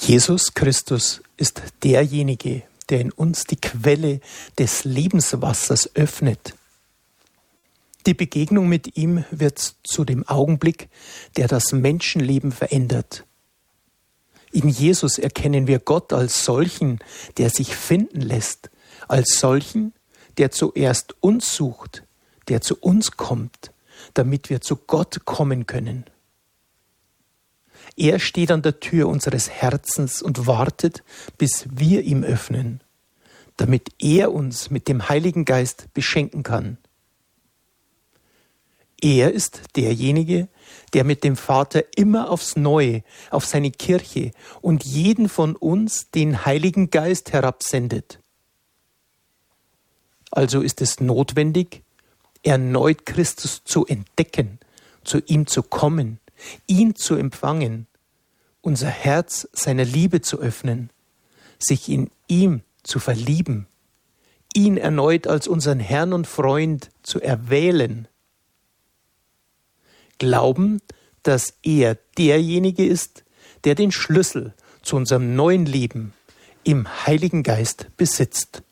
Jesus Christus ist derjenige, der in uns die Quelle des Lebenswassers öffnet. Die Begegnung mit ihm wird zu dem Augenblick, der das Menschenleben verändert. In Jesus erkennen wir Gott als solchen, der sich finden lässt, als solchen, der zuerst uns sucht, der zu uns kommt, damit wir zu Gott kommen können. Er steht an der Tür unseres Herzens und wartet, bis wir ihm öffnen, damit er uns mit dem Heiligen Geist beschenken kann. Er ist derjenige, der mit dem Vater immer aufs Neue auf seine Kirche und jeden von uns den Heiligen Geist herabsendet. Also ist es notwendig, erneut Christus zu entdecken, zu ihm zu kommen, ihn zu empfangen, unser Herz seiner Liebe zu öffnen, sich in ihm zu verlieben, ihn erneut als unseren Herrn und Freund zu erwählen. Glauben, dass er derjenige ist, der den Schlüssel zu unserem neuen Leben im Heiligen Geist besitzt.